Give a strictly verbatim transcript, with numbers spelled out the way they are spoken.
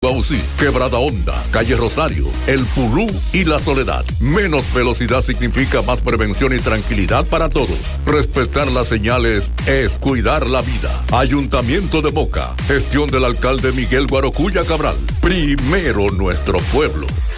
Bausí, Quebrada Honda, Calle Rosario, El Pulú y La Soledad. Menos velocidad significa más prevención y tranquilidad para todos. Respetar las señales es cuidar la vida. Ayuntamiento de Moca, gestión del alcalde Miguel Guarocuya Cabral. Primero nuestro pueblo.